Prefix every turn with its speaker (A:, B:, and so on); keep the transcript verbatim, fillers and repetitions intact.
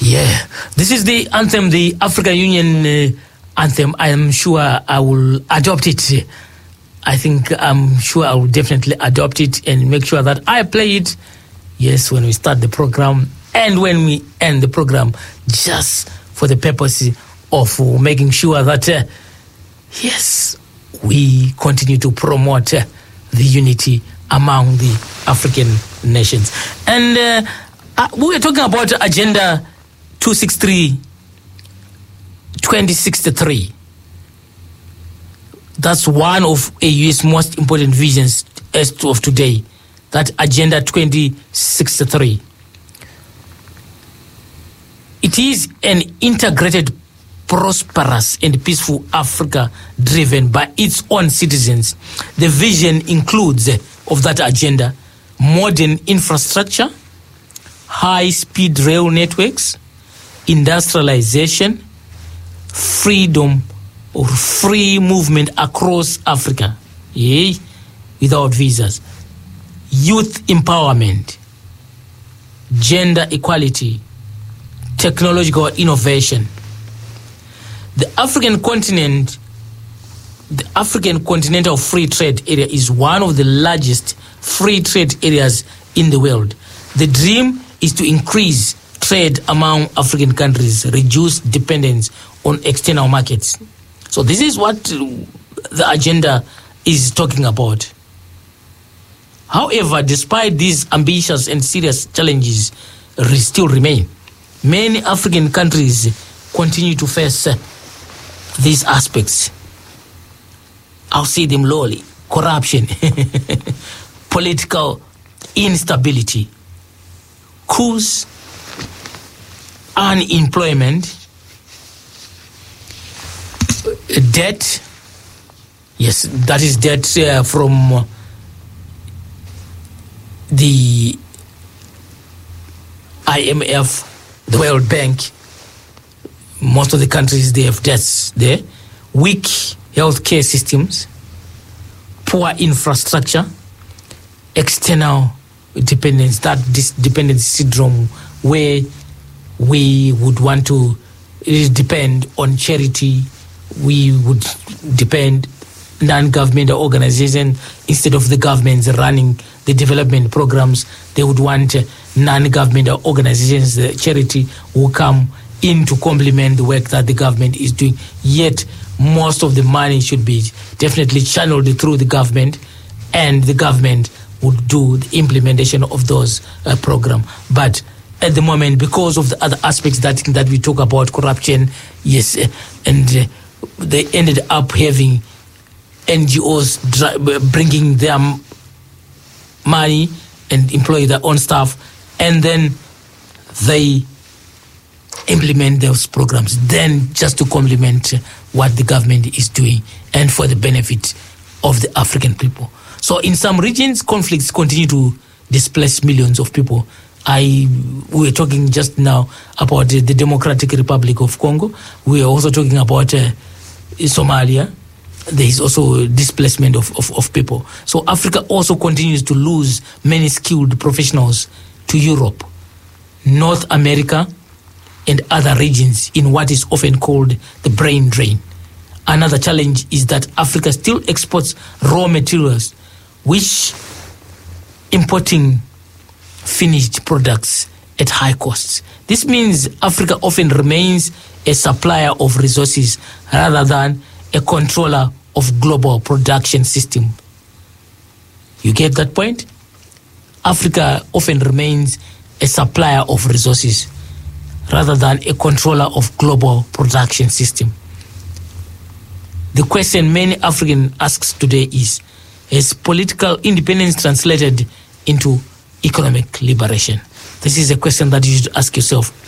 A: Yeah, this is the anthem, the African Union uh, anthem. I am sure I will adopt it. I think I'm sure I will definitely adopt it and make sure that I play it, yes, when we start the program and when we end the program, just for the purpose of uh, making sure that, uh, yes, we continue to promote uh, the unity among the African nations. And uh, uh, we were talking about Agenda two sixty-three, twenty sixty-three. That's one of A U's most important visions as to of today, that Agenda twenty sixty-three. It is an integrated, prosperous and peaceful Africa driven by its own citizens. The vision includes uh, of that agenda modern infrastructure, high-speed rail networks, industrialization, freedom or free movement across Africa, yeah, without visas, youth empowerment, gender equality, technological innovation. The African continent, the African Continental Free Trade Area is one of the largest free trade areas in the world. The dream is to increase trade among African countries, reduce dependence on external markets. So this is what the agenda is talking about. However, despite these ambitious and serious challenges re- still remain, many African countries continue to face uh, these aspects. I'll say them lowly: corruption, political instability, coups, unemployment, debt. Yes, that is debt uh, from uh, the I M F, the World Bank. Most of the countries, they have debts there. Weak healthcare systems, poor infrastructure, external dependence, that this dependency syndrome where we would want to depend on charity, we would depend non-governmental organization instead of the governments running the development programs. They would want non-governmental organizations, the charity, will come in to complement the work that the government is doing. Yet most of the money should be definitely channeled through the government, and the government would do the implementation of those uh, programs. But at the moment, because of the other aspects that that we talk about, corruption, yes, uh, and uh, they ended up having N G Os dri- bringing their money and employ their own staff, and then they implement those programs, then just to complement what the government is doing and for the benefit of the African people. So in some regions, conflicts continue to displace millions of people. I we were talking just now about the, the Democratic Republic of Congo. We are also talking about uh, Somalia. There is also displacement of, of, of people. So Africa also continues to lose many skilled professionals to Europe, North America, and other regions in what is often called the brain drain. Another challenge is that Africa still exports raw materials, which importing finished products at high costs. This means Africa often remains a supplier of resources rather than a controller of global production system. You get that point? Africa often remains a supplier of resources rather than a controller of global production system. The question many Africans ask today is, has political independence translated into economic liberation? This is a question that you should ask yourself.